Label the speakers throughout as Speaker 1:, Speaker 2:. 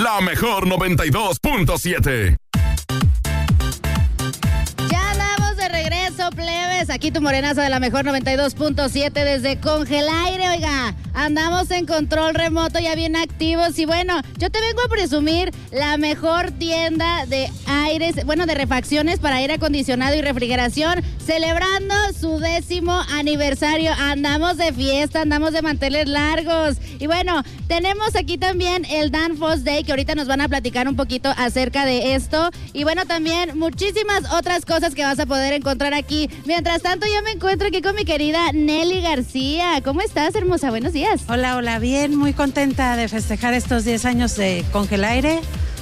Speaker 1: la mejor 92.7.
Speaker 2: Plebes, aquí tu morenaza de la mejor 92.7 desde Congelaire. Oiga, andamos en control remoto ya bien activos y bueno, yo te vengo a presumir la mejor tienda de aires, bueno, de refacciones para aire acondicionado y refrigeración, celebrando su 10º aniversario. Andamos de fiesta, andamos de manteles largos y bueno, tenemos aquí también el Danfoss Day, que ahorita nos van a platicar un poquito acerca de esto y bueno, también muchísimas otras cosas que vas a poder encontrar aquí. Mientras tanto, yo me encuentro aquí con mi querida Nelly García. ¿Cómo estás, hermosa? Buenos días.
Speaker 3: Hola, bien, muy contenta de festejar estos 10 años de Congelaire,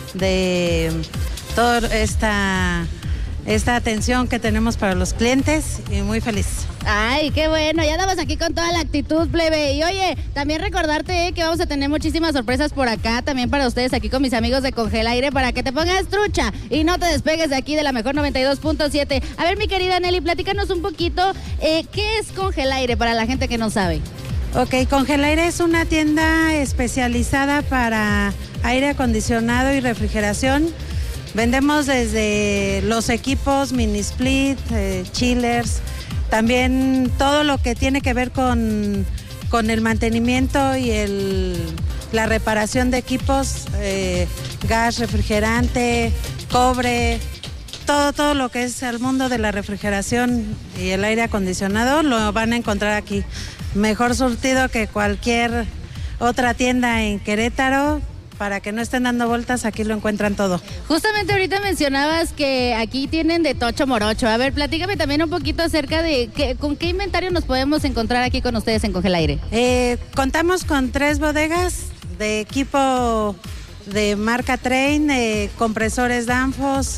Speaker 3: de toda esta atención que tenemos para los clientes y muy feliz.
Speaker 2: Ay, qué bueno, ya andamos aquí con toda la actitud, plebe. Y oye, también recordarte que vamos a tener muchísimas sorpresas por acá, también para ustedes aquí con mis amigos de Congelaire, para que te pongas trucha y no te despegues de aquí de la mejor 92.7. A ver, mi querida Nelly, platícanos un poquito, ¿qué es Congelaire para la gente que no sabe?
Speaker 3: Ok, Congelaire es una tienda especializada para aire acondicionado y refrigeración. Vendemos desde los equipos mini split, chillers, también todo lo que tiene que ver con el mantenimiento y la reparación de equipos, gas, refrigerante, cobre, todo lo que es el mundo de la refrigeración y el aire acondicionado lo van a encontrar aquí. Mejor surtido que cualquier otra tienda en Querétaro. Para que no estén dando vueltas, aquí lo encuentran todo.
Speaker 2: Justamente ahorita mencionabas que aquí tienen de tocho morocho. A ver, platícame también un poquito acerca de con qué inventario nos podemos encontrar aquí con ustedes en Congelaire.
Speaker 3: Contamos con 3 bodegas de equipo de marca Train, compresores Danfoss,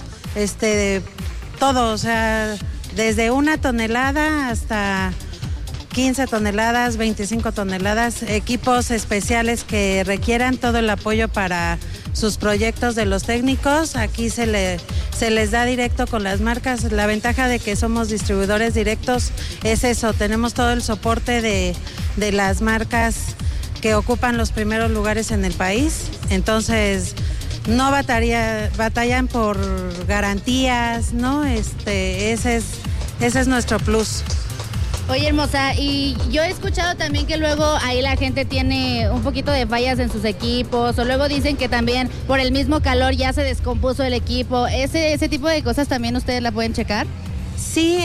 Speaker 3: todo, o sea, desde 1 tonelada hasta 15 toneladas, 25 toneladas, equipos especiales que requieran todo el apoyo para sus proyectos de los técnicos. Aquí se les da directo con las marcas. La ventaja de que somos distribuidores directos es eso, tenemos todo el soporte de las marcas que ocupan los primeros lugares en el país. Entonces, no batallan por garantías, ¿no? Ese es nuestro plus.
Speaker 2: Oye, hermosa, y yo he escuchado también que luego ahí la gente tiene un poquito de fallas en sus equipos, o luego dicen que también por el mismo calor ya se descompuso el equipo. ¿Ese tipo de cosas también ustedes la pueden checar?
Speaker 3: Sí,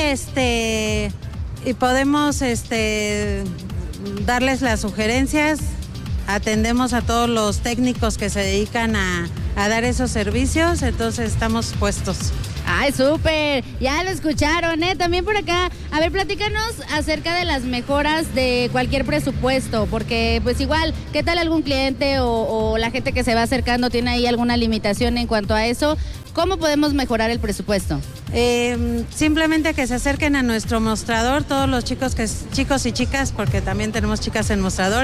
Speaker 3: y podemos darles las sugerencias. Atendemos a todos los técnicos que se dedican a dar esos servicios, entonces estamos puestos.
Speaker 2: ¡Ay, súper! Ya lo escucharon, ¿eh? También por acá, a ver, platícanos acerca de las mejoras de cualquier presupuesto, porque pues igual, ¿qué tal algún cliente o la gente que se va acercando tiene ahí alguna limitación en cuanto a eso? ¿Cómo podemos mejorar el presupuesto?
Speaker 3: Simplemente que se acerquen a nuestro mostrador, todos los chicos y chicas, porque también tenemos chicas en mostrador,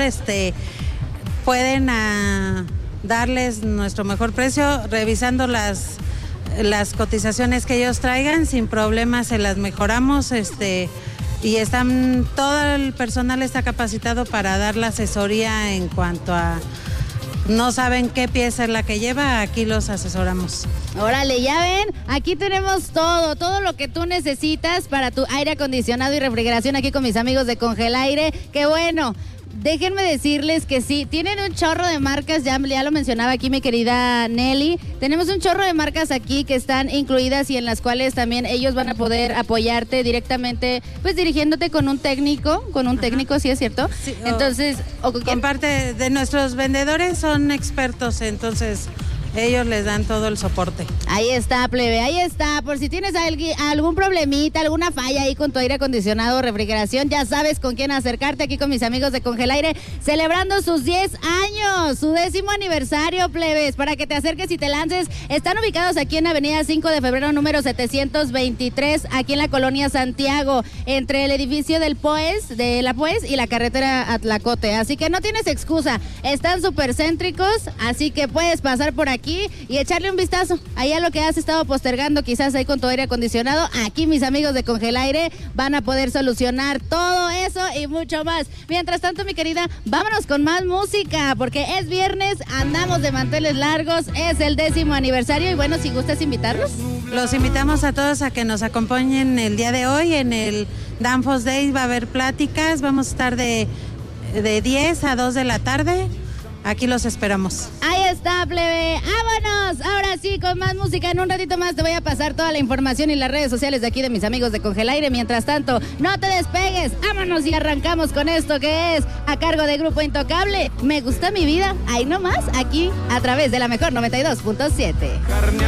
Speaker 3: pueden darles nuestro mejor precio, revisando las cotizaciones que ellos traigan, sin problemas se las mejoramos, y todo el personal está capacitado para dar la asesoría en cuanto a no saben qué pieza es la que lleva, aquí los asesoramos.
Speaker 2: Órale, ya ven, aquí tenemos todo lo que tú necesitas para tu aire acondicionado y refrigeración aquí con mis amigos de Congelaire. ¡Qué bueno! Déjenme decirles que sí, tienen un chorro de marcas, ya lo mencionaba aquí mi querida Nelly, tenemos un chorro de marcas aquí que están incluidas y en las cuales también ellos van a poder apoyarte directamente, pues dirigiéndote con un técnico, ¿sí es cierto?
Speaker 3: Sí,
Speaker 2: entonces,
Speaker 3: con parte de nuestros vendedores son expertos, entonces ellos les dan todo el soporte.
Speaker 2: Ahí está, plebe, ahí está. Por si tienes algún problemita, alguna falla ahí con tu aire acondicionado o refrigeración, ya sabes con quién acercarte aquí con mis amigos de Congelaire, celebrando sus 10 años, su 10º aniversario, plebes, para que te acerques y te lances. Están ubicados aquí en Avenida 5 de Febrero, número 723, aquí en la Colonia Santiago, entre el edificio de la POES y la carretera Atlacote. Así que no tienes excusa, están súper céntricos, así que puedes pasar por aquí aquí y echarle un vistazo ahí a lo que has estado postergando quizás ahí con tu aire acondicionado. Aquí mis amigos de Congelaire van a poder solucionar todo eso y mucho más. Mientras tanto, mi querida, vámonos con más música porque es viernes, andamos de manteles largos, es el 10º aniversario y bueno, si gustas invitarlos.
Speaker 3: Los invitamos a todos a que nos acompañen el día de hoy en el Danfoss Day. Va a haber pláticas, vamos a estar de 10 a 2 de la tarde. Aquí los esperamos.
Speaker 2: Ahí está, plebe. ¡Vámonos! Ahora sí, con más música. En un ratito más te voy a pasar toda la información y las redes sociales de aquí de mis amigos de Congelaire. Mientras tanto, no te despegues. Vámonos y arrancamos con esto que es a cargo de Grupo Intocable. Me gusta mi vida. Ahí nomás, aquí, a través de la mejor 92.7.